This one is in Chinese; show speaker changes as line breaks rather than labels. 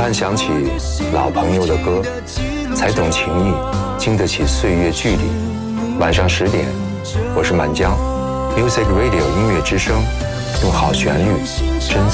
旦想起老朋友的歌，才懂情谊，经得起岁月距离。晚上10点，我是满江 Music Radio 音乐之声，用好旋律珍藏